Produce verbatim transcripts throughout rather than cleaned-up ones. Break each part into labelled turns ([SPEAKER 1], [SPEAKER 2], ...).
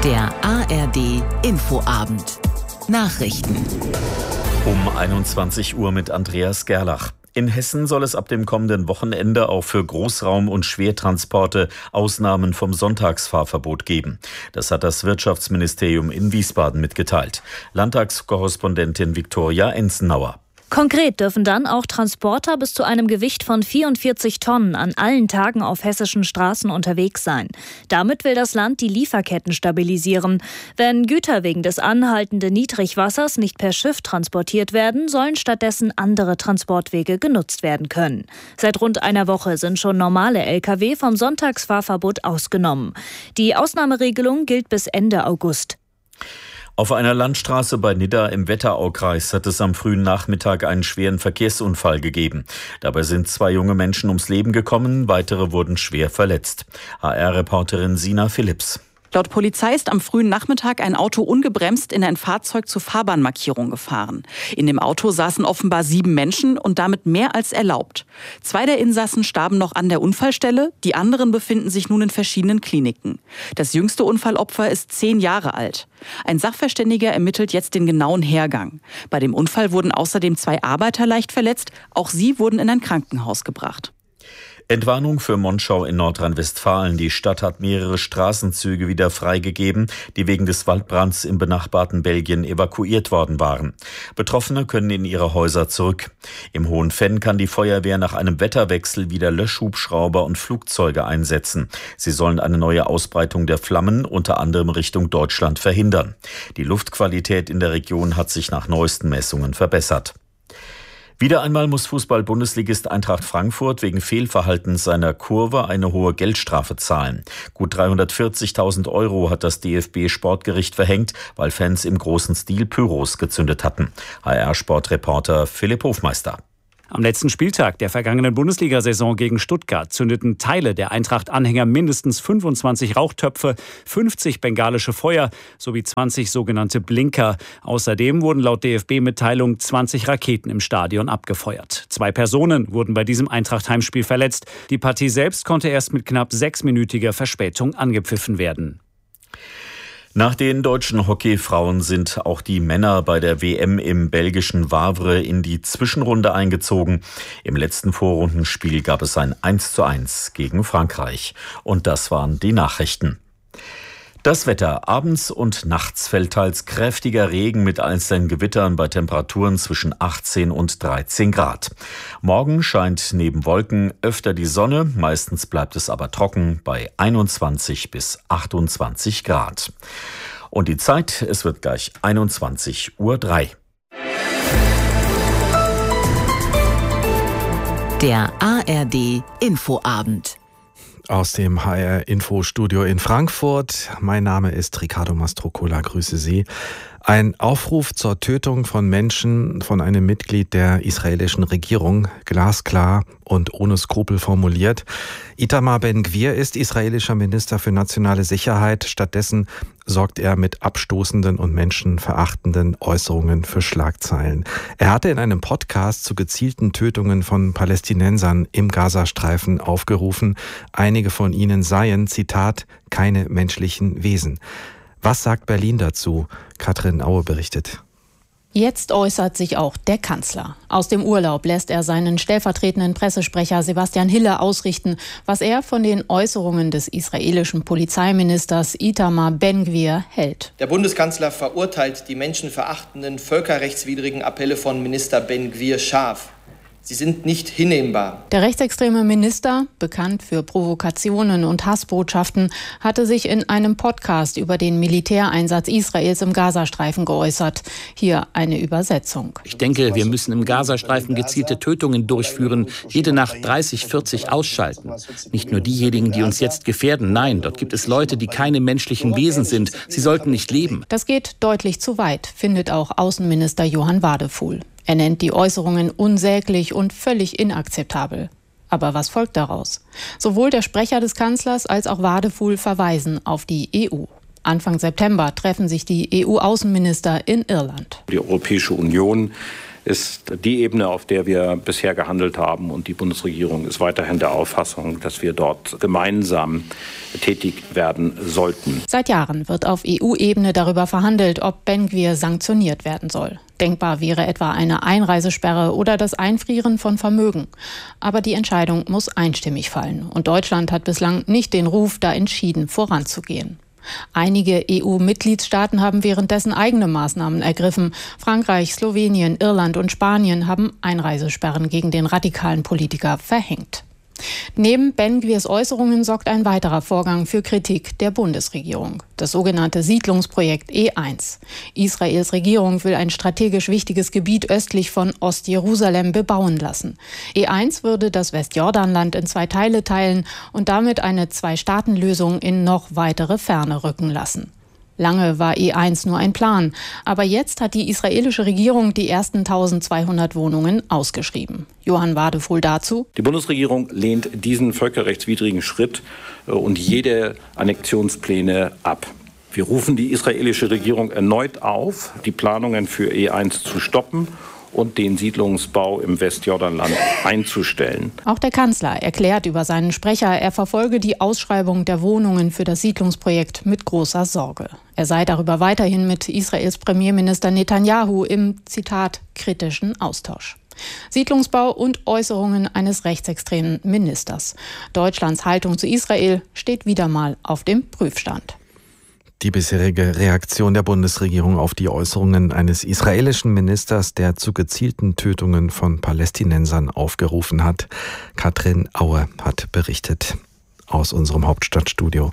[SPEAKER 1] Der A R D Infoabend. Nachrichten.
[SPEAKER 2] Um einundzwanzig Uhr mit Andreas Gerlach. In Hessen soll es ab dem kommenden Wochenende auch für Großraum- und Schwertransporte Ausnahmen vom Sonntagsfahrverbot geben. Das hat das Wirtschaftsministerium in Wiesbaden mitgeteilt. Landtagskorrespondentin Viktoria Enzenauer.
[SPEAKER 3] Konkret dürfen dann auch Transporter bis zu einem Gewicht von vierundvierzig Tonnen an allen Tagen auf hessischen Straßen unterwegs sein. Damit will das Land die Lieferketten stabilisieren. Wenn Güter wegen des anhaltenden Niedrigwassers nicht per Schiff transportiert werden, sollen stattdessen andere Transportwege genutzt werden können. Seit rund einer Woche sind schon normale L K W vom Sonntagsfahrverbot ausgenommen. Die Ausnahmeregelung gilt bis Ende August.
[SPEAKER 2] Auf einer Landstraße bei Nidda im Wetteraukreis hat es am frühen Nachmittag einen schweren Verkehrsunfall gegeben. Dabei sind zwei junge Menschen ums Leben gekommen, weitere wurden schwer verletzt. H R-Reporterin Sina Philipps.
[SPEAKER 4] Laut Polizei ist am frühen Nachmittag ein Auto ungebremst in ein Fahrzeug zur Fahrbahnmarkierung gefahren. In dem Auto saßen offenbar sieben Menschen und damit mehr als erlaubt. Zwei der Insassen starben noch an der Unfallstelle, die anderen befinden sich nun in verschiedenen Kliniken. Das jüngste Unfallopfer ist zehn Jahre alt. Ein Sachverständiger ermittelt jetzt den genauen Hergang. Bei dem Unfall wurden außerdem zwei Arbeiter leicht verletzt. Auch sie wurden in ein Krankenhaus gebracht.
[SPEAKER 2] Entwarnung für Monschau in Nordrhein-Westfalen. Die Stadt hat mehrere Straßenzüge wieder freigegeben, die wegen des Waldbrands im benachbarten Belgien evakuiert worden waren. Betroffene können in ihre Häuser zurück. Im Hohenfenn kann die Feuerwehr nach einem Wetterwechsel wieder Löschhubschrauber und Flugzeuge einsetzen. Sie sollen eine neue Ausbreitung der Flammen unter anderem Richtung Deutschland verhindern. Die Luftqualität in der Region hat sich nach neuesten Messungen verbessert. Wieder einmal muss Fußball-Bundesligist Eintracht Frankfurt wegen Fehlverhaltens seiner Kurve eine hohe Geldstrafe zahlen. Gut dreihundertvierzigtausend Euro hat das D F B-Sportgericht verhängt, weil Fans im großen Stil Pyros gezündet hatten. H R-Sportreporter Philipp Hofmeister.
[SPEAKER 5] Am letzten Spieltag der vergangenen Bundesliga-Saison gegen Stuttgart zündeten Teile der Eintracht-Anhänger mindestens fünfundzwanzig Rauchtöpfe, fünfzig bengalische Feuer sowie zwanzig sogenannte Blinker. Außerdem wurden laut D F B-Mitteilung zwanzig Raketen im Stadion abgefeuert. Zwei Personen wurden bei diesem Eintracht-Heimspiel verletzt. Die Partie selbst konnte erst mit knapp sechsminütiger Verspätung angepfiffen werden.
[SPEAKER 2] Nach den deutschen Hockeyfrauen sind auch die Männer bei der W M im belgischen Wavre in die Zwischenrunde eingezogen. Im letzten Vorrundenspiel gab es ein eins zu eins gegen Frankreich. Und das waren die Nachrichten. Das Wetter. Abends und nachts fällt teils kräftiger Regen mit einzelnen Gewittern bei Temperaturen zwischen achtzehn und dreizehn Grad. Morgen scheint neben Wolken öfter die Sonne, meistens bleibt es aber trocken bei einundzwanzig bis achtundzwanzig Grad. Und die Zeit, es wird gleich einundzwanzig Uhr drei.
[SPEAKER 1] Der A R D Infoabend.
[SPEAKER 6] Aus dem H R-Info-Studio in Frankfurt. Mein Name ist Ricardo Mastrocola, grüße Sie. Ein Aufruf zur Tötung von Menschen von einem Mitglied der israelischen Regierung, glasklar und ohne Skrupel formuliert. Itamar Ben-Gvir ist israelischer Minister für nationale Sicherheit. Stattdessen sorgt er mit abstoßenden und menschenverachtenden Äußerungen für Schlagzeilen. Er hatte in einem Podcast zu gezielten Tötungen von Palästinensern im Gazastreifen aufgerufen. Einige von ihnen seien, Zitat, keine menschlichen Wesen. Was sagt Berlin dazu? Katrin Aue berichtet.
[SPEAKER 7] Jetzt äußert sich auch der Kanzler. Aus dem Urlaub lässt er seinen stellvertretenden Pressesprecher Sebastian Hiller ausrichten, was er von den Äußerungen des israelischen Polizeiministers Itamar Ben-Gvir hält.
[SPEAKER 8] Der Bundeskanzler verurteilt die menschenverachtenden, völkerrechtswidrigen Appelle von Minister Ben-Gvir scharf. Sie sind nicht hinnehmbar.
[SPEAKER 7] Der rechtsextreme Minister, bekannt für Provokationen und Hassbotschaften, hatte sich in einem Podcast über den Militäreinsatz Israels im Gazastreifen geäußert. Hier eine Übersetzung.
[SPEAKER 9] Ich denke, wir müssen im Gazastreifen gezielte Tötungen durchführen, jede Nacht dreißig, vierzig ausschalten. Nicht nur diejenigen, die uns jetzt gefährden. Nein, dort gibt es Leute, die keine menschlichen Wesen sind. Sie sollten nicht leben.
[SPEAKER 7] Das geht deutlich zu weit, findet auch Außenminister Johann Wadefuhl. Er nennt die Äußerungen unsäglich und völlig inakzeptabel. Aber was folgt daraus? Sowohl der Sprecher des Kanzlers als auch Wadefuhl verweisen auf die E U. Anfang September treffen sich die E U-Außenminister in Irland.
[SPEAKER 10] Die Europäische Union ist die Ebene, auf der wir bisher gehandelt haben. Und die Bundesregierung ist weiterhin der Auffassung, dass wir dort gemeinsam tätig werden sollten.
[SPEAKER 7] Seit Jahren wird auf E U-Ebene darüber verhandelt, ob Ben-Gvir sanktioniert werden soll. Denkbar wäre etwa eine Einreisesperre oder das Einfrieren von Vermögen. Aber die Entscheidung muss einstimmig fallen. Und Deutschland hat bislang nicht den Ruf, da entschieden voranzugehen. Einige E U-Mitgliedstaaten haben währenddessen eigene Maßnahmen ergriffen. Frankreich, Slowenien, Irland und Spanien haben Einreisesperren gegen den radikalen Politiker verhängt. Neben Ben-Gvirs Äußerungen sorgt ein weiterer Vorgang für Kritik der Bundesregierung. Das sogenannte Siedlungsprojekt E eins. Israels Regierung will ein strategisch wichtiges Gebiet östlich von Ostjerusalem bebauen lassen. E eins würde das Westjordanland in zwei Teile teilen und damit eine Zwei-Staaten-Lösung in noch weitere Ferne rücken lassen. Lange war E eins nur ein Plan, aber jetzt hat die israelische Regierung die ersten eintausendzweihundert Wohnungen ausgeschrieben. Johann Wadefuhl dazu.
[SPEAKER 10] Die Bundesregierung lehnt diesen völkerrechtswidrigen Schritt und jede Annexionspläne ab. Wir rufen die israelische Regierung erneut auf, die Planungen für E eins zu stoppen und den Siedlungsbau im Westjordanland einzustellen.
[SPEAKER 7] Auch der Kanzler erklärt über seinen Sprecher, er verfolge die Ausschreibung der Wohnungen für das Siedlungsprojekt mit großer Sorge. Er sei darüber weiterhin mit Israels Premierminister Netanyahu im, Zitat, kritischen Austausch. Siedlungsbau und Äußerungen eines rechtsextremen Ministers. Deutschlands Haltung zu Israel steht wieder mal auf dem Prüfstand.
[SPEAKER 6] Die bisherige Reaktion der Bundesregierung auf die Äußerungen eines israelischen Ministers, der zu gezielten Tötungen von Palästinensern aufgerufen hat. Katrin Aue hat berichtet aus unserem Hauptstadtstudio.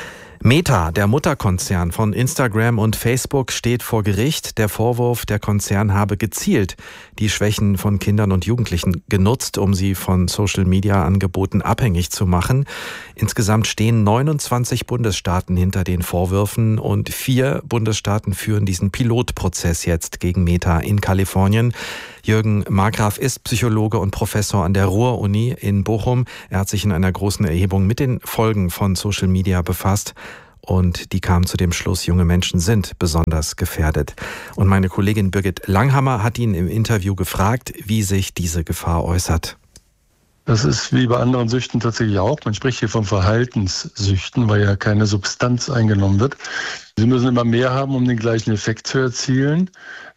[SPEAKER 6] Meta, der Mutterkonzern von Instagram und Facebook, steht vor Gericht. Der Vorwurf, der Konzern habe gezielt die Schwächen von Kindern und Jugendlichen genutzt, um sie von Social-Media-Angeboten abhängig zu machen. Insgesamt stehen neunundzwanzig Bundesstaaten hinter den Vorwürfen und vier Bundesstaaten führen diesen Pilotprozess jetzt gegen Meta in Kalifornien. Jürgen Markgraf ist Psychologe und Professor an der Ruhr-Uni in Bochum. Er hat sich in einer großen Erhebung mit den Folgen von Social Media befasst und die kam zu dem Schluss, junge Menschen sind besonders gefährdet. Und meine Kollegin Birgit Langhammer hat ihn im Interview gefragt, wie sich diese Gefahr äußert.
[SPEAKER 11] Das ist wie bei anderen Süchten tatsächlich auch. Man spricht hier von Verhaltenssüchten, weil ja keine Substanz eingenommen wird. Sie müssen immer mehr haben, um den gleichen Effekt zu erzielen.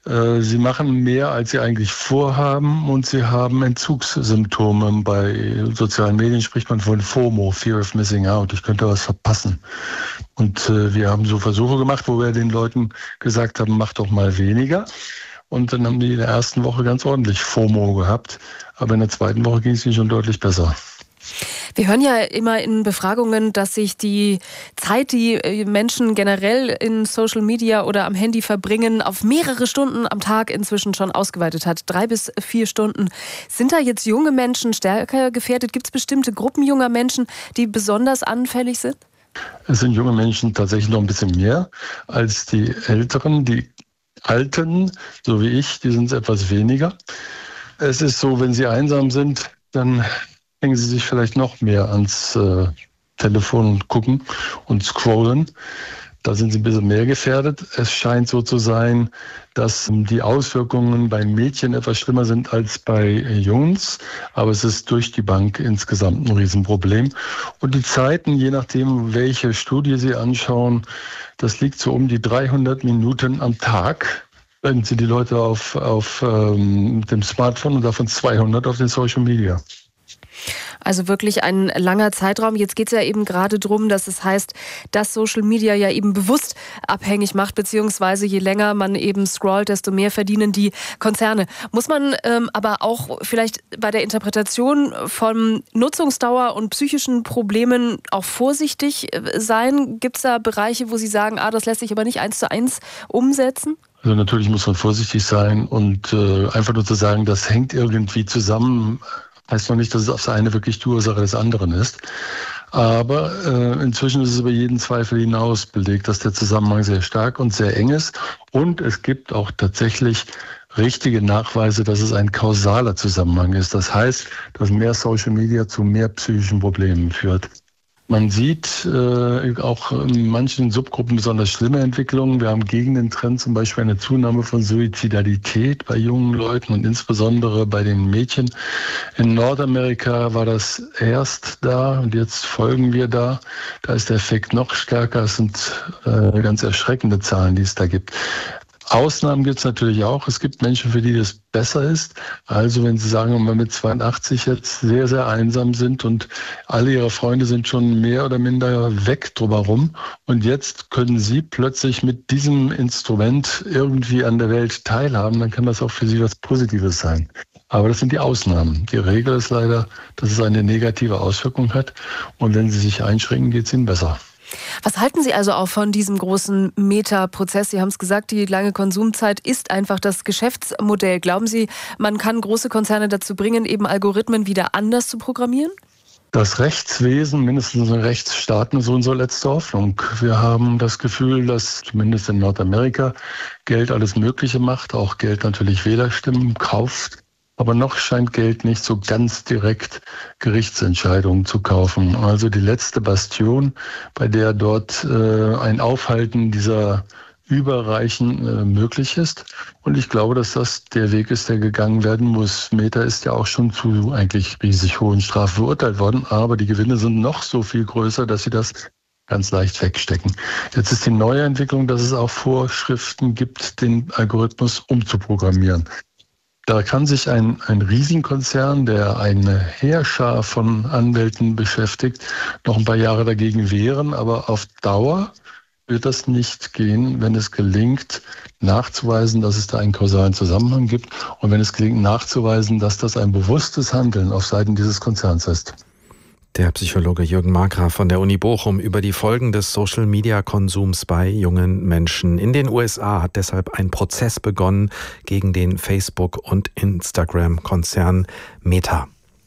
[SPEAKER 11] Sie machen mehr, als sie eigentlich vorhaben und sie haben Entzugssymptome. Bei sozialen Medien spricht man von FOMO, Fear of Missing Out. Ich könnte was verpassen. Und wir haben so Versuche gemacht, wo wir den Leuten gesagt haben, mach doch mal weniger. Und dann haben die in der ersten Woche ganz ordentlich FOMO gehabt. Aber in der zweiten Woche ging es ihnen schon deutlich besser.
[SPEAKER 12] Wir hören ja immer in Befragungen, dass sich die Zeit, die Menschen generell in Social Media oder am Handy verbringen, auf mehrere Stunden am Tag inzwischen schon ausgeweitet hat. Drei bis vier Stunden. Sind da jetzt junge Menschen stärker gefährdet? Gibt es bestimmte Gruppen junger Menschen, die besonders anfällig sind?
[SPEAKER 11] Es sind junge Menschen tatsächlich noch ein bisschen mehr als die Älteren. Die Alten, so wie ich, die sind etwas weniger. Es ist so, wenn sie einsam sind, dann hängen sie sich vielleicht noch mehr ans äh, Telefon und gucken und scrollen. Da sind sie ein bisschen mehr gefährdet. Es scheint so zu sein, dass die Auswirkungen bei Mädchen etwas schlimmer sind als bei Jungs. Aber es ist durch die Bank insgesamt ein Riesenproblem. Und die Zeiten, je nachdem, welche Studie Sie anschauen, das liegt so um die dreihundert Minuten am Tag. Wenn Sie die Leute auf, auf ähm, dem Smartphone und davon zweihundert auf den Social Media.
[SPEAKER 12] Also wirklich ein langer Zeitraum. Jetzt geht es ja eben gerade darum, dass es heißt, dass Social Media ja eben bewusst abhängig macht, beziehungsweise je länger man eben scrollt, desto mehr verdienen die Konzerne. Muss man ähm, aber auch vielleicht bei der Interpretation von Nutzungsdauer und psychischen Problemen auch vorsichtig sein? Gibt es da Bereiche, wo Sie sagen, ah, das lässt sich aber nicht eins zu eins umsetzen?
[SPEAKER 11] Also natürlich muss man vorsichtig sein und äh, einfach nur zu sagen, das hängt irgendwie zusammen, heißt noch nicht, dass es aufs eine wirklich die Ursache des anderen ist. Aber äh, inzwischen ist es über jeden Zweifel hinaus belegt, dass der Zusammenhang sehr stark und sehr eng ist. Und es gibt auch tatsächlich richtige Nachweise, dass es ein kausaler Zusammenhang ist. Das heißt, dass mehr Social Media zu mehr psychischen Problemen führt. Man sieht äh, auch in manchen Subgruppen besonders schlimme Entwicklungen. Wir haben gegen den Trend zum Beispiel eine Zunahme von Suizidalität bei jungen Leuten und insbesondere bei den Mädchen. In Nordamerika war das erst da und jetzt folgen wir da. Da ist der Effekt noch stärker. Es sind äh, ganz erschreckende Zahlen, die es da gibt. Ausnahmen gibt es natürlich auch. Es gibt Menschen, für die das besser ist. Also wenn Sie sagen, wenn wir mit zweiundachtzig jetzt sehr, sehr einsam sind und alle Ihre Freunde sind schon mehr oder minder weg drumherum und jetzt können Sie plötzlich mit diesem Instrument irgendwie an der Welt teilhaben, dann kann das auch für Sie was Positives sein. Aber das sind die Ausnahmen. Die Regel ist leider, dass es eine negative Auswirkung hat und wenn Sie sich einschränken, geht es Ihnen besser.
[SPEAKER 12] Was halten Sie also auch von diesem großen Meta-Prozess? Sie haben es gesagt, die lange Konsumzeit ist einfach das Geschäftsmodell. Glauben Sie, man kann große Konzerne dazu bringen, eben Algorithmen wieder anders zu programmieren?
[SPEAKER 11] Das Rechtswesen, mindestens in Rechtsstaaten, ist unsere letzte Hoffnung. Wir haben das Gefühl, dass zumindest in Nordamerika Geld alles Mögliche macht, auch Geld natürlich Wählerstimmen kauft. Aber noch scheint Geld nicht so ganz direkt Gerichtsentscheidungen zu kaufen. Also die letzte Bastion, bei der dort äh, ein Aufhalten dieser Überreichen äh, möglich ist. Und ich glaube, dass das der Weg ist, der gegangen werden muss. Meta ist ja auch schon zu eigentlich riesig hohen Strafen verurteilt worden, aber die Gewinne sind noch so viel größer, dass sie das ganz leicht wegstecken. Jetzt ist die neue Entwicklung, dass es auch Vorschriften gibt, den Algorithmus umzuprogrammieren. Da kann sich ein, ein Riesenkonzern, der eine Heerschar von Anwälten beschäftigt, noch ein paar Jahre dagegen wehren. Aber auf Dauer wird das nicht gehen, wenn es gelingt, nachzuweisen, dass es da einen kausalen Zusammenhang gibt und wenn es gelingt, nachzuweisen, dass das ein bewusstes Handeln auf Seiten dieses Konzerns ist.
[SPEAKER 6] Der Psychologe Jürgen Markgraf von der Uni Bochum über die Folgen des Social-Media-Konsums bei jungen Menschen. In den U S A hat deshalb ein Prozess begonnen gegen den Facebook- und Instagram-Konzern Meta.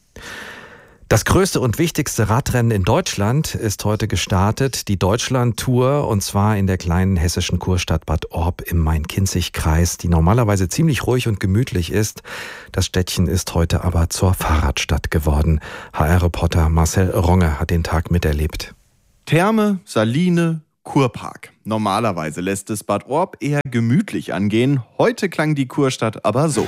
[SPEAKER 6] Das größte und wichtigste Radrennen in Deutschland ist heute gestartet, die Deutschland-Tour, und zwar in der kleinen hessischen Kurstadt Bad Orb im Main-Kinzig-Kreis, die normalerweise ziemlich ruhig und gemütlich ist. Das Städtchen ist heute aber zur Fahrradstadt geworden. H R-Reporter Marcel Ronge hat den Tag miterlebt.
[SPEAKER 13] Therme, Saline, Kurpark. Normalerweise lässt es Bad Orb eher gemütlich angehen. Heute klang die Kurstadt aber so.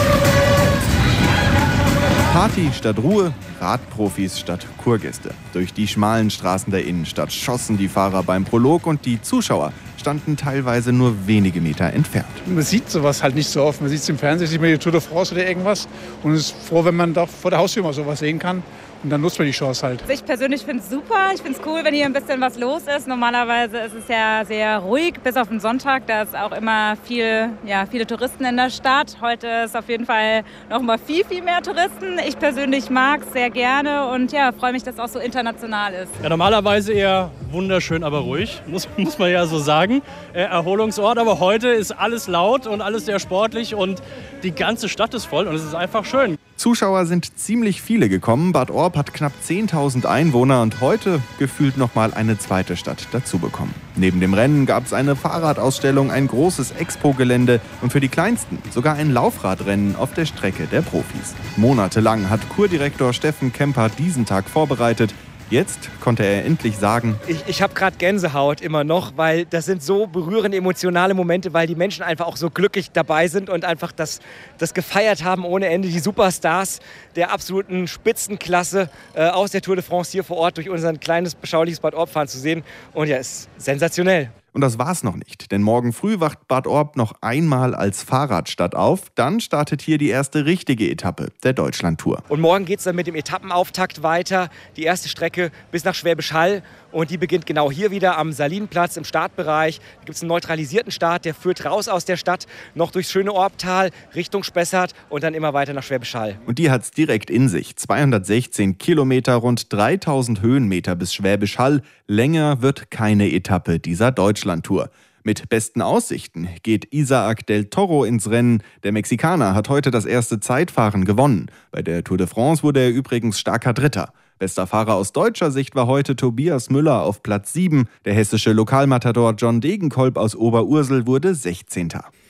[SPEAKER 13] Party statt Ruhe, Radprofis statt Kurgäste. Durch die schmalen Straßen der Innenstadt schossen die Fahrer beim Prolog und die Zuschauer standen teilweise nur wenige Meter entfernt.
[SPEAKER 14] Man sieht sowas halt nicht so oft. Man sieht es im Fernsehen, sieht man die Tour de France oder irgendwas und ist froh, wenn man doch vor der Haustür mal sowas sehen kann. Und dann nutzt man die Chance halt.
[SPEAKER 15] Ich persönlich finde es super. Ich finde es cool, wenn hier ein bisschen was los ist. Normalerweise ist es ja sehr ruhig, bis auf den Sonntag. Da ist auch immer viel, ja, viele Touristen in der Stadt. Heute ist auf jeden Fall noch mal viel, viel mehr Touristen. Ich persönlich mag es sehr gerne und ja, freue mich, dass es auch so international ist.
[SPEAKER 16] Ja, normalerweise eher wunderschön, aber ruhig, muss, muss man ja so sagen. Äh, Erholungsort, aber heute ist alles laut und alles sehr sportlich und die ganze Stadt ist voll und es ist einfach schön.
[SPEAKER 13] Zuschauer sind ziemlich viele gekommen. Bad Orb hat knapp zehntausend Einwohner und heute gefühlt noch mal eine zweite Stadt dazu bekommen. Neben dem Rennen gab es eine Fahrradausstellung, ein großes Expo-Gelände und für die Kleinsten sogar ein Laufradrennen auf der Strecke der Profis. Monatelang hat Kurdirektor Steffen Kemper diesen Tag vorbereitet. Jetzt konnte er endlich sagen:
[SPEAKER 17] Ich, ich habe gerade Gänsehaut immer noch, weil das sind so berührende, emotionale Momente, weil die Menschen einfach auch so glücklich dabei sind und einfach das, das gefeiert haben ohne Ende. Die Superstars der absoluten Spitzenklasse äh, aus der Tour de France hier vor Ort durch unser kleines, beschauliches Bad Orb fahren zu sehen. Und ja, ist sensationell.
[SPEAKER 13] Und das war's noch nicht, denn morgen früh wacht Bad Orb noch einmal als Fahrradstadt auf. Dann startet hier die erste richtige Etappe der Deutschland-Tour.
[SPEAKER 17] Und morgen geht's dann mit dem Etappenauftakt weiter. Die erste Strecke bis nach Schwäbisch Hall. Und die beginnt genau hier wieder am Salinenplatz im Startbereich. Da gibt es einen neutralisierten Start, der führt raus aus der Stadt, noch durchs schöne Orbtal, Richtung Spessart und dann immer weiter nach Schwäbisch Hall.
[SPEAKER 13] Und die hat's direkt in sich. zweihundertsechzehn Kilometer, rund dreitausend Höhenmeter bis Schwäbisch Hall. Länger wird keine Etappe dieser Deutschlandtour. Mit besten Aussichten geht Isaac del Toro ins Rennen. Der Mexikaner hat heute das erste Zeitfahren gewonnen. Bei der Tour de France wurde er übrigens starker Dritter. Bester Fahrer aus deutscher Sicht war heute Tobias Müller auf Platz sieben. Der hessische Lokalmatador John Degenkolb aus Oberursel wurde sechzehnter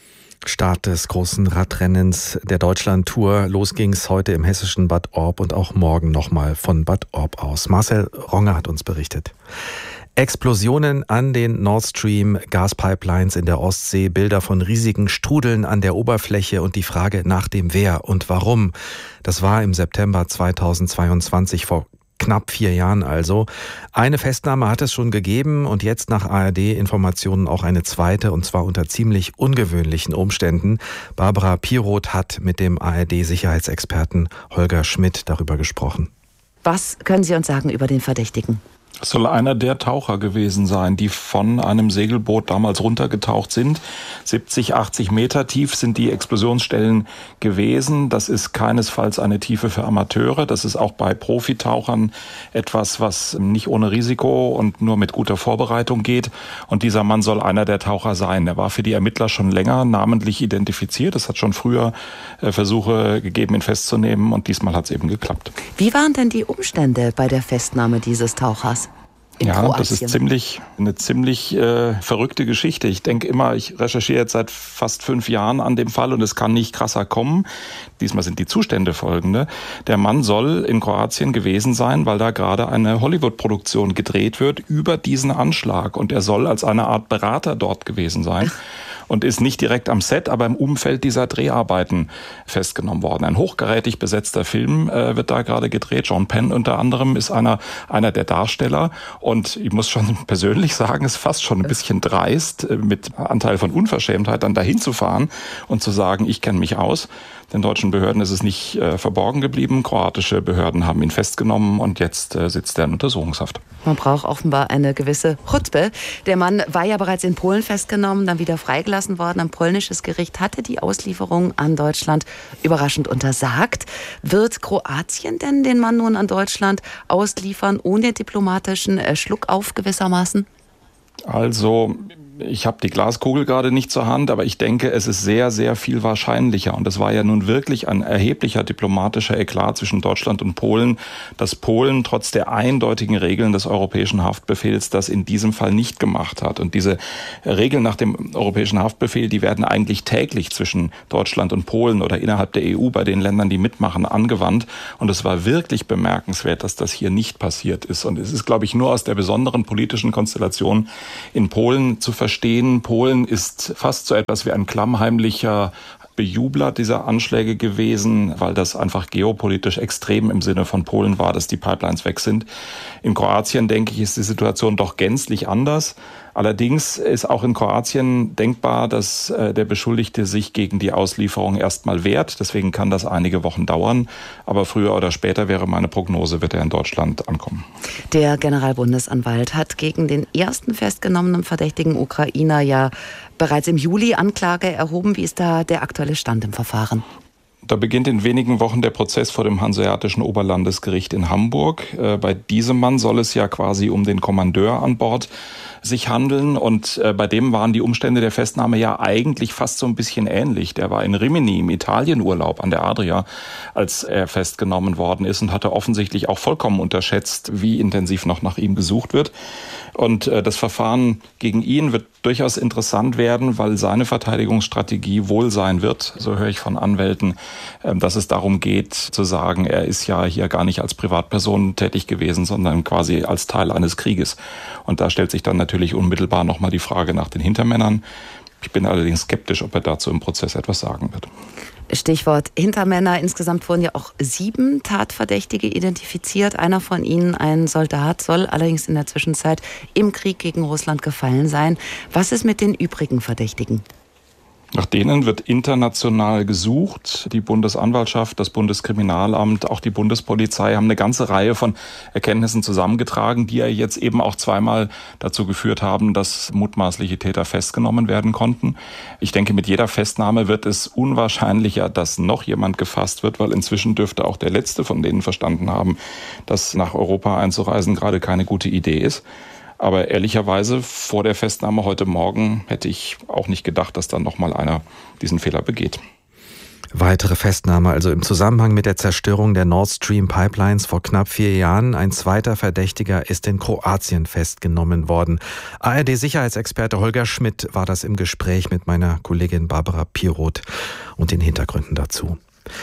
[SPEAKER 6] Start des großen Radrennens der Deutschlandtour. Los ging's heute im hessischen Bad Orb und auch morgen nochmal von Bad Orb aus. Marcel Ronger hat uns berichtet. Explosionen an den Nord Stream Gaspipelines in der Ostsee, Bilder von riesigen Strudeln an der Oberfläche und die Frage nach dem Wer und warum. Das war im September zweitausendzweiundzwanzig, vor knapp vier Jahren also. Eine Festnahme hat es schon gegeben und jetzt nach A R D-Informationen auch eine zweite, und zwar unter ziemlich ungewöhnlichen Umständen. Barbara Piroth hat mit dem A R D-Sicherheitsexperten Holger Schmidt darüber gesprochen.
[SPEAKER 18] Was können Sie uns sagen über den Verdächtigen?
[SPEAKER 19] Es soll einer der Taucher gewesen sein, die von einem Segelboot damals runtergetaucht sind. siebzig, achtzig Meter tief sind die Explosionsstellen gewesen. Das ist keinesfalls eine Tiefe für Amateure. Das ist auch bei Profitauchern etwas, was nicht ohne Risiko und nur mit guter Vorbereitung geht. Und dieser Mann soll einer der Taucher sein. Er war für die Ermittler schon länger namentlich identifiziert. Es hat schon früher Versuche gegeben, ihn festzunehmen. Und diesmal hat es eben geklappt.
[SPEAKER 18] Wie waren denn die Umstände bei der Festnahme dieses Tauchers? In
[SPEAKER 19] ja,
[SPEAKER 18] Kroatien.
[SPEAKER 19] Das ist ziemlich eine ziemlich äh, verrückte Geschichte. Ich denke immer, ich recherchiere jetzt seit fast fünf Jahren an dem Fall und es kann nicht krasser kommen. Diesmal sind die Zustände folgende. Der Mann soll in Kroatien gewesen sein, weil da gerade eine Hollywood-Produktion gedreht wird über diesen Anschlag. Und er soll als eine Art Berater dort gewesen sein. Und ist nicht direkt am Set, aber im Umfeld dieser Dreharbeiten festgenommen worden. Ein hochkarätig besetzter Film äh, wird da gerade gedreht. John Penn unter anderem ist einer einer der Darsteller. Und ich muss schon persönlich sagen, es ist fast schon ein bisschen dreist, äh, mit Anteil von Unverschämtheit dann dahin zu fahren und zu sagen, ich kenne mich aus. Den deutschen Behörden ist es nicht äh, verborgen geblieben. Kroatische Behörden haben ihn festgenommen und jetzt äh, sitzt er in Untersuchungshaft.
[SPEAKER 18] Man braucht offenbar eine gewisse Chutzpe. Der Mann war ja bereits in Polen festgenommen, dann wieder freigelassen worden. Ein polnisches Gericht hatte die Auslieferung an Deutschland überraschend untersagt. Wird Kroatien denn den Mann nun an Deutschland ausliefern, ohne diplomatischen äh, Schluckauf gewissermaßen?
[SPEAKER 19] Also ich habe die Glaskugel gerade nicht zur Hand, aber ich denke, es ist sehr, sehr viel wahrscheinlicher. Und es war ja nun wirklich ein erheblicher diplomatischer Eklat zwischen Deutschland und Polen, dass Polen trotz der eindeutigen Regeln des europäischen Haftbefehls das in diesem Fall nicht gemacht hat. Und diese Regeln nach dem europäischen Haftbefehl, die werden eigentlich täglich zwischen Deutschland und Polen oder innerhalb der E U bei den Ländern, die mitmachen, angewandt. Und es war wirklich bemerkenswert, dass das hier nicht passiert ist. Und es ist, glaube ich, nur aus der besonderen politischen Konstellation in Polen zu verstehen. Verstehen, Polen ist fast so etwas wie ein klammheimlicher Bejubler dieser Anschläge gewesen, weil das einfach geopolitisch extrem im Sinne von Polen war, dass die Pipelines weg sind. In Kroatien, denke ich, ist die Situation doch gänzlich anders. Allerdings ist auch in Kroatien denkbar, dass äh, der Beschuldigte sich gegen die Auslieferung erstmal wehrt. Deswegen kann das einige Wochen dauern. Aber früher oder später wäre meine Prognose, wird er in Deutschland ankommen.
[SPEAKER 18] Der Generalbundesanwalt hat gegen den ersten festgenommenen verdächtigen Ukrainer ja bereits im Juli Anklage erhoben. Wie ist da der aktuelle Stand im Verfahren?
[SPEAKER 19] Da beginnt in wenigen Wochen der Prozess vor dem Hanseatischen Oberlandesgericht in Hamburg. Äh, bei diesem Mann soll es ja quasi um den Kommandeur an Bord sich handeln und äh, bei dem waren die Umstände der Festnahme ja eigentlich fast so ein bisschen ähnlich. Der war in Rimini im Italienurlaub an der Adria, als er festgenommen worden ist und hatte offensichtlich auch vollkommen unterschätzt, wie intensiv noch nach ihm gesucht wird. Und äh, das Verfahren gegen ihn wird durchaus interessant werden, weil seine Verteidigungsstrategie wohl sein wird, so höre ich von Anwälten, äh, dass es darum geht zu sagen, er ist ja hier gar nicht als Privatperson tätig gewesen, sondern quasi als Teil eines Krieges. Und da stellt sich dann natürlich unmittelbar nochmal die Frage nach den Hintermännern. Ich bin allerdings skeptisch, ob er dazu im Prozess etwas sagen wird.
[SPEAKER 18] Stichwort Hintermänner. Insgesamt wurden ja auch sieben Tatverdächtige identifiziert. Einer von ihnen, ein Soldat, soll allerdings in der Zwischenzeit im Krieg gegen Russland gefallen sein. Was ist mit den übrigen Verdächtigen?
[SPEAKER 19] Nach denen wird international gesucht. Die Bundesanwaltschaft, das Bundeskriminalamt, auch die Bundespolizei haben eine ganze Reihe von Erkenntnissen zusammengetragen, die ja jetzt eben auch zweimal dazu geführt haben, dass mutmaßliche Täter festgenommen werden konnten. Ich denke, mit jeder Festnahme wird es unwahrscheinlicher, dass noch jemand gefasst wird, weil inzwischen dürfte auch der Letzte von denen verstanden haben, dass nach Europa einzureisen gerade keine gute Idee ist. Aber ehrlicherweise, vor der Festnahme heute Morgen hätte ich auch nicht gedacht, dass dann noch mal einer diesen Fehler begeht.
[SPEAKER 6] Weitere Festnahme also im Zusammenhang mit der Zerstörung der Nord Stream Pipelines vor knapp vier Jahren. Ein zweiter Verdächtiger ist in Kroatien festgenommen worden. A R D-Sicherheitsexperte Holger Schmidt war das im Gespräch mit meiner Kollegin Barbara Piroth und den Hintergründen dazu.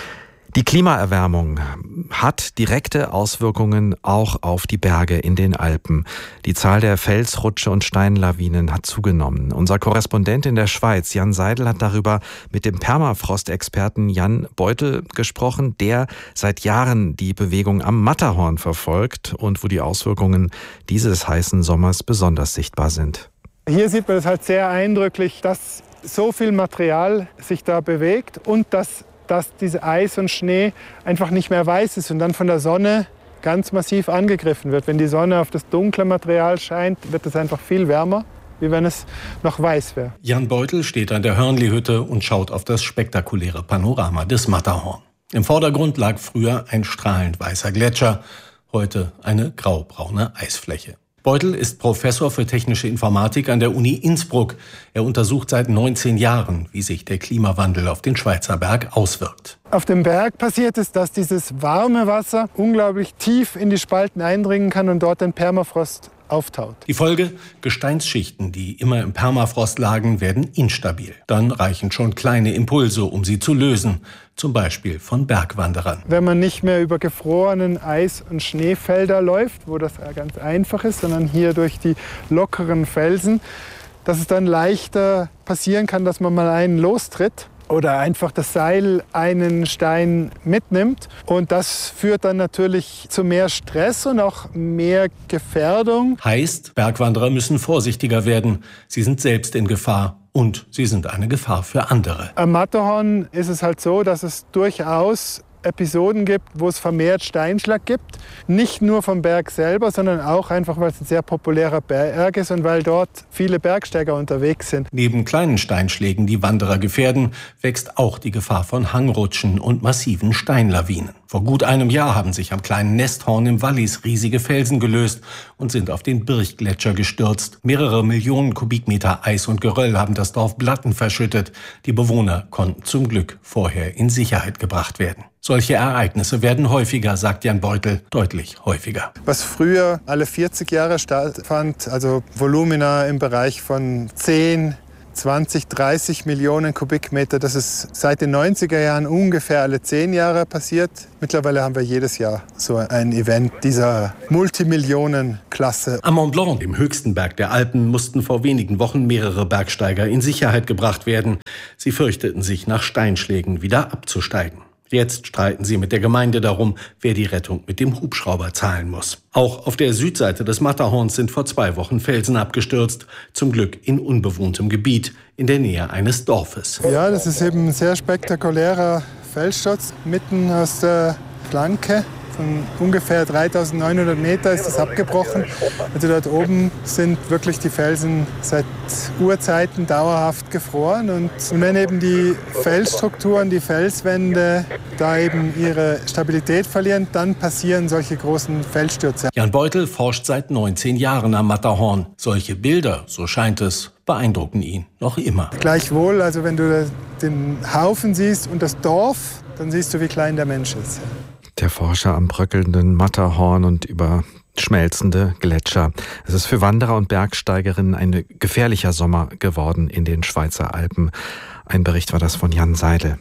[SPEAKER 6] Die Klimaerwärmung hat direkte Auswirkungen auch auf die Berge in den Alpen. Die Zahl der Felsrutsche und Steinlawinen hat zugenommen. Unser Korrespondent in der Schweiz, Jan Seidel, hat darüber mit dem Permafrost-Experten Jan Beutel gesprochen, der seit Jahren die Bewegung am Matterhorn verfolgt und wo die Auswirkungen dieses heißen Sommers besonders sichtbar sind.
[SPEAKER 20] Hier sieht man es halt sehr eindrücklich, dass so viel Material sich da bewegt und dass dass diese Eis und Schnee einfach nicht mehr weiß ist und dann von der Sonne ganz massiv angegriffen wird. Wenn die Sonne auf das dunkle Material scheint, wird es einfach viel wärmer, wie wenn es noch weiß wäre.
[SPEAKER 21] Jan Beutel steht an der Hörnli-Hütte und schaut auf das spektakuläre Panorama des Matterhorn. Im Vordergrund lag früher ein strahlend weißer Gletscher, heute eine graubraune Eisfläche. Beutel ist Professor für technische Informatik an der Uni Innsbruck. Er untersucht seit neunzehn Jahren, wie sich der Klimawandel auf den Schweizer Berg auswirkt.
[SPEAKER 20] Auf dem Berg passiert es, dass dieses warme Wasser unglaublich tief in die Spalten eindringen kann und dort den Permafrost auftaut.
[SPEAKER 21] Die Folge? Gesteinsschichten, die immer im Permafrost lagen, werden instabil. Dann reichen schon kleine Impulse, um sie zu lösen. Zum Beispiel von Bergwanderern.
[SPEAKER 20] Wenn man nicht mehr über gefrorenen Eis- und Schneefelder läuft, wo das ganz einfach ist, sondern hier durch die lockeren Felsen, dass es dann leichter passieren kann, dass man mal einen lostritt oder einfach das Seil einen Stein mitnimmt. Und das führt dann natürlich zu mehr Stress und auch mehr Gefährdung.
[SPEAKER 21] Heißt, Bergwanderer müssen vorsichtiger werden. Sie sind selbst in Gefahr. Und sie sind eine Gefahr für andere.
[SPEAKER 20] Am Matterhorn ist es halt so, dass es durchaus Episoden gibt, wo es vermehrt Steinschlag gibt. Nicht nur vom Berg selber, sondern auch einfach, weil es ein sehr populärer Berg ist und weil dort viele Bergsteiger unterwegs sind.
[SPEAKER 21] Neben kleinen Steinschlägen, die Wanderer gefährden, wächst auch die Gefahr von Hangrutschen und massiven Steinlawinen. Vor gut einem Jahr haben sich am kleinen Nesthorn im Wallis riesige Felsen gelöst und sind auf den Birchgletscher gestürzt. Mehrere Millionen Kubikmeter Eis und Geröll haben das Dorf Blatten verschüttet. Die Bewohner konnten zum Glück vorher in Sicherheit gebracht werden. Solche Ereignisse werden häufiger, sagt Jan Beutel, deutlich häufiger.
[SPEAKER 20] Was früher alle vierzig Jahre stattfand, also Volumina im Bereich von zehn, zwanzig, dreißig Millionen Kubikmeter, das ist seit den neunziger Jahren ungefähr alle zehn Jahre passiert. Mittlerweile haben wir jedes Jahr so ein Event dieser Multimillionenklasse.
[SPEAKER 21] Am Mont Blanc, dem höchsten Berg der Alpen, mussten vor wenigen Wochen mehrere Bergsteiger in Sicherheit gebracht werden. Sie fürchteten sich, nach Steinschlägen wieder abzusteigen. Jetzt streiten sie mit der Gemeinde darum, wer die Rettung mit dem Hubschrauber zahlen muss. Auch auf der Südseite des Matterhorns sind vor zwei Wochen Felsen abgestürzt. Zum Glück in unbewohntem Gebiet, in der Nähe eines Dorfes.
[SPEAKER 20] Ja, das ist eben ein sehr spektakulärer Felssturz mitten aus der Flanke. Von ungefähr dreitausendneunhundert Meter ist es abgebrochen. Also dort oben sind wirklich die Felsen seit Urzeiten dauerhaft gefroren. Und wenn eben die Felsstrukturen, die Felswände da eben ihre Stabilität verlieren, dann passieren solche großen Felsstürze.
[SPEAKER 21] Jan Beutel forscht seit neunzehn Jahren am Matterhorn. Solche Bilder, so scheint es, beeindrucken ihn noch immer.
[SPEAKER 20] Gleichwohl, also wenn du den Haufen siehst und das Dorf, dann siehst du, wie klein der Mensch ist.
[SPEAKER 6] Der Forscher am bröckelnden Matterhorn und über schmelzende Gletscher. Es ist für Wanderer und Bergsteigerinnen ein gefährlicher Sommer geworden in den Schweizer Alpen. Ein Bericht war das von Jan Seidel.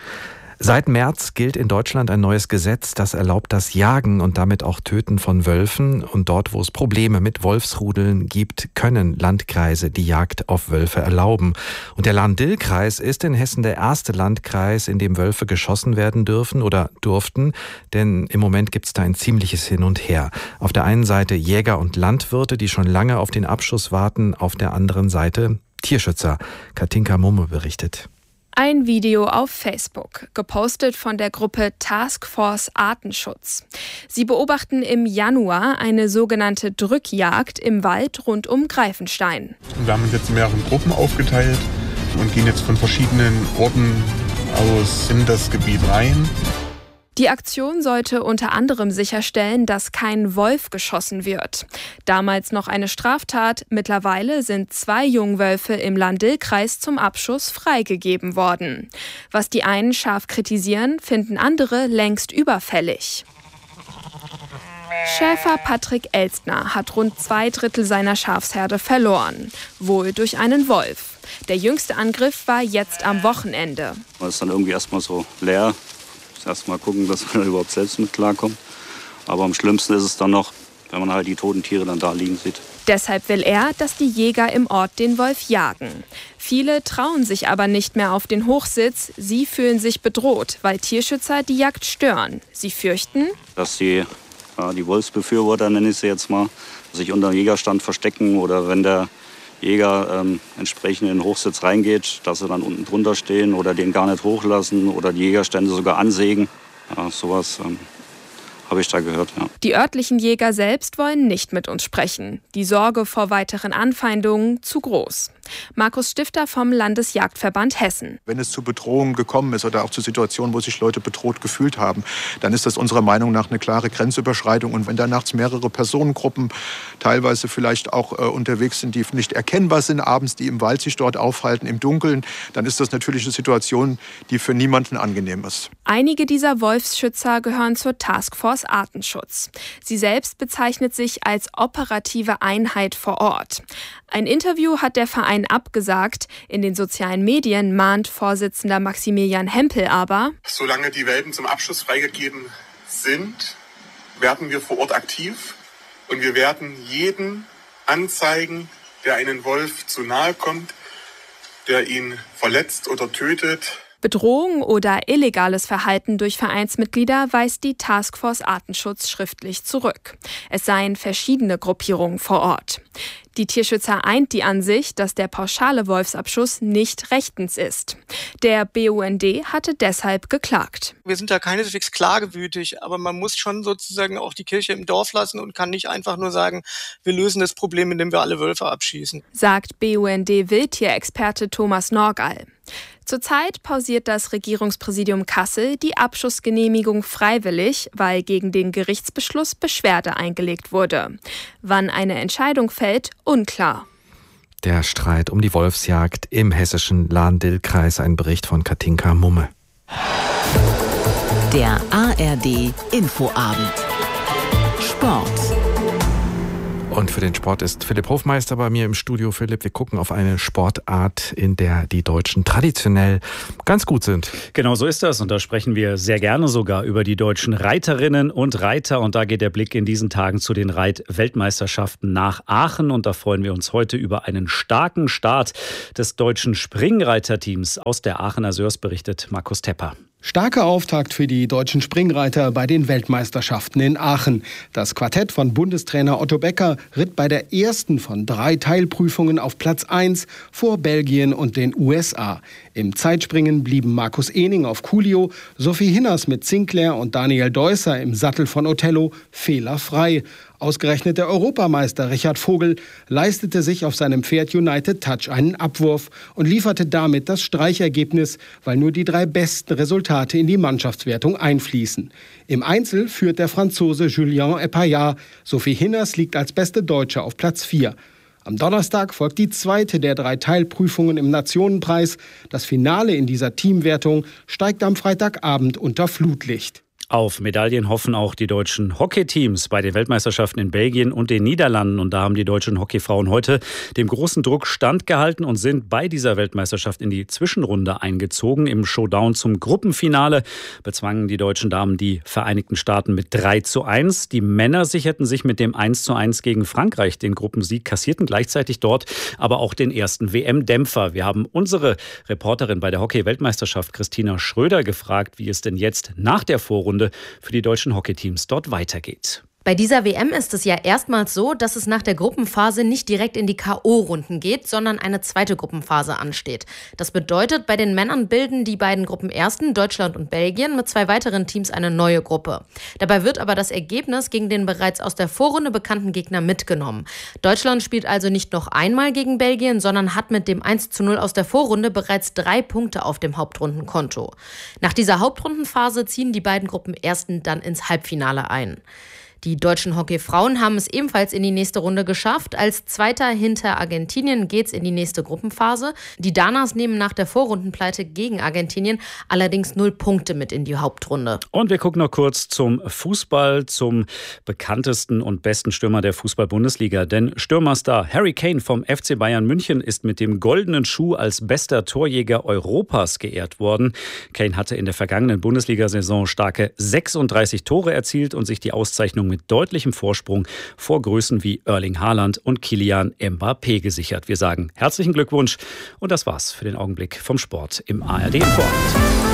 [SPEAKER 6] Seit März gilt in Deutschland ein neues Gesetz, das erlaubt das Jagen und damit auch Töten von Wölfen. Und dort, wo es Probleme mit Wolfsrudeln gibt, können Landkreise die Jagd auf Wölfe erlauben. Und der Lahn-Dill-Kreis ist in Hessen der erste Landkreis, in dem Wölfe geschossen werden dürfen oder durften. Denn im Moment gibt es da ein ziemliches Hin und Her. Auf der einen Seite Jäger und Landwirte, die schon lange auf den Abschuss warten. Auf der anderen Seite Tierschützer. Katinka Mumme berichtet.
[SPEAKER 22] Ein Video auf Facebook, gepostet von der Gruppe Taskforce Artenschutz. Sie beobachten im Januar eine sogenannte Drückjagd im Wald rund um Greifenstein.
[SPEAKER 23] Wir haben uns jetzt in mehreren Gruppen aufgeteilt und gehen jetzt von verschiedenen Orten aus in das Gebiet rein.
[SPEAKER 22] Die Aktion sollte unter anderem sicherstellen, dass kein Wolf geschossen wird. Damals noch eine Straftat, mittlerweile sind zwei Jungwölfe im Lahn-Dill-Kreis zum Abschuss freigegeben worden. Was die einen scharf kritisieren, finden andere längst überfällig. Schäfer Patrick Elstner hat rund zwei Drittel seiner Schafsherde verloren, wohl durch einen Wolf. Der jüngste Angriff war jetzt am Wochenende.
[SPEAKER 3] Man ist dann irgendwie erstmal so leer. Erstmal gucken, dass man überhaupt selbst mit klarkommt. Aber am schlimmsten ist es dann noch, wenn man halt die toten Tiere dann da liegen sieht.
[SPEAKER 22] Deshalb will er, dass die Jäger im Ort den Wolf jagen. Viele trauen sich aber nicht mehr auf den Hochsitz. Sie fühlen sich bedroht, weil Tierschützer die Jagd stören. Sie fürchten,
[SPEAKER 3] dass die, ja, die Wolfsbefürworter, nenne ich sie jetzt mal, sich unter dem Jägerstand verstecken oder wenn der Jäger ähm, entsprechend in den Hochsitz reingeht, dass sie dann unten drunter stehen oder den gar nicht hochlassen oder die Jägerstände sogar ansägen. Ja, sowas ähm, habe ich da gehört, ja.
[SPEAKER 22] Die örtlichen Jäger selbst wollen nicht mit uns sprechen. Die Sorge vor weiteren Anfeindungen zu groß. Markus Stifter vom Landesjagdverband Hessen.
[SPEAKER 4] Wenn es zu Bedrohungen gekommen ist oder auch zu Situationen, wo sich Leute bedroht gefühlt haben, dann ist das unserer Meinung nach eine klare Grenzüberschreitung. Und wenn da nachts mehrere Personengruppen teilweise vielleicht auch äh, unterwegs sind, die nicht erkennbar sind, abends, die im Wald sich dort aufhalten, im Dunkeln, dann ist das natürlich eine Situation, die für niemanden angenehm ist.
[SPEAKER 22] Einige dieser Wolfsschützer gehören zur Taskforce Artenschutz. Sie selbst bezeichnet sich als operative Einheit vor Ort. Ein Interview hat der Verein abgesagt. In den sozialen Medien mahnt Vorsitzender Maximilian Hempel aber:
[SPEAKER 23] Solange die Welpen zum Abschuss freigegeben sind, werden wir vor Ort aktiv und wir werden jeden anzeigen, der einen Wolf zu nahe kommt, der ihn verletzt oder tötet.
[SPEAKER 22] Bedrohung oder illegales Verhalten durch Vereinsmitglieder weist die Taskforce Artenschutz schriftlich zurück. Es seien verschiedene Gruppierungen vor Ort. Die Tierschützer eint die Ansicht, dass der pauschale Wolfsabschuss nicht rechtens ist. Der B U N D hatte deshalb geklagt.
[SPEAKER 5] Wir sind da keineswegs klagewütig, aber man muss schon sozusagen auch die Kirche im Dorf lassen und kann nicht einfach nur sagen, wir lösen das Problem, indem wir alle Wölfe abschießen.
[SPEAKER 22] Sagt B U N D-Wildtierexperte Thomas Norgall. Zurzeit pausiert das Regierungspräsidium Kassel die Abschussgenehmigung freiwillig, weil gegen den Gerichtsbeschluss Beschwerde eingelegt wurde. Wann eine Entscheidung fällt, unklar.
[SPEAKER 6] Der Streit um die Wolfsjagd im hessischen Lahn-Dill-Kreis, ein Bericht von Katinka Mumme.
[SPEAKER 1] Der A R D Infoabend. Sport.
[SPEAKER 6] Und für den Sport ist Philipp Hofmeister bei mir im Studio. Philipp, wir gucken auf eine Sportart, in der die Deutschen traditionell ganz gut sind.
[SPEAKER 24] Genau so ist das. Und da sprechen wir sehr gerne sogar über die deutschen Reiterinnen und Reiter. Und da geht der Blick in diesen Tagen zu den Reit-Weltmeisterschaften nach Aachen. Und da freuen wir uns heute über einen starken Start des deutschen Springreiterteams. Aus der Aachener Sörs berichtet Markus Tepper.
[SPEAKER 25] Starker Auftakt für die deutschen Springreiter bei den Weltmeisterschaften in Aachen. Das Quartett von Bundestrainer Otto Becker ritt bei der ersten von drei Teilprüfungen auf Platz eins vor Belgien und den U S A. Im Zeitspringen blieben Markus Ehning auf Coolio, Sophie Hinners mit Sinclair und Daniel Deusser im Sattel von Othello fehlerfrei. Ausgerechnet der Europameister Richard Vogel leistete sich auf seinem Pferd United Touch einen Abwurf und lieferte damit das Streichergebnis, weil nur die drei besten Resultate in die Mannschaftswertung einfließen. Im Einzel führt der Franzose Julien Epaillard. Sophie Hinners liegt als beste Deutsche auf Platz vier. Am Donnerstag folgt die zweite der drei Teilprüfungen im Nationenpreis. Das Finale in dieser Teamwertung steigt am Freitagabend unter Flutlicht.
[SPEAKER 24] Auf Medaillen hoffen auch die deutschen Hockeyteams bei den Weltmeisterschaften in Belgien und den Niederlanden. Und da haben die deutschen Hockeyfrauen heute dem großen Druck standgehalten und sind bei dieser Weltmeisterschaft in die Zwischenrunde eingezogen. Im Showdown zum Gruppenfinale bezwangen die deutschen Damen die Vereinigten Staaten mit drei zu eins. Die Männer sicherten sich mit dem eins zu eins gegen Frankreich den Gruppensieg, kassierten gleichzeitig dort aber auch den ersten W M-Dämpfer. Wir haben unsere Reporterin bei der Hockey-Weltmeisterschaft, Christina Schröder, gefragt, wie es denn jetzt nach der Vorrunde für die deutschen Hockeyteams dort weitergeht.
[SPEAKER 2] Bei dieser W M ist es ja erstmals so, dass es nach der Gruppenphase nicht direkt in die K O-Runden geht, sondern eine zweite Gruppenphase ansteht. Das bedeutet, bei den Männern bilden die beiden Gruppenersten, Deutschland und Belgien, mit zwei weiteren Teams eine neue Gruppe. Dabei wird aber das Ergebnis gegen den bereits aus der Vorrunde bekannten Gegner mitgenommen. Deutschland spielt also nicht noch einmal gegen Belgien, sondern hat mit dem eins zu null aus der Vorrunde bereits drei Punkte auf dem Hauptrundenkonto. Nach dieser Hauptrundenphase ziehen die beiden Gruppenersten dann ins Halbfinale ein. Die deutschen Hockeyfrauen haben es ebenfalls in die nächste Runde geschafft. Als Zweiter hinter Argentinien geht's in die nächste Gruppenphase. Die Danas nehmen nach der Vorrundenpleite gegen Argentinien allerdings null Punkte mit in die Hauptrunde.
[SPEAKER 24] Und wir gucken noch kurz zum Fußball, zum bekanntesten und besten Stürmer der Fußball-Bundesliga. Denn Stürmerstar Harry Kane vom F C Bayern München ist mit dem goldenen Schuh als bester Torjäger Europas geehrt worden. Kane hatte in der vergangenen Bundesliga-Saison starke sechsunddreißig Tore erzielt und sich die Auszeichnung mit deutlichem Vorsprung vor Größen wie Erling Haaland und Kylian Mbappé gesichert. Wir sagen herzlichen Glückwunsch und das war's für den Augenblick vom Sport im A R D Infoabend.